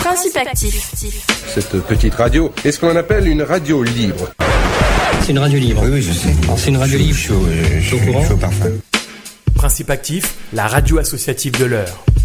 Principe actif. Cette petite radio est ce qu'on appelle une radio libre. C'est une radio libre. Oui, je sais. C'est une radio libre. Je suis au courant. Principe actif, la radio associative de l'Eure.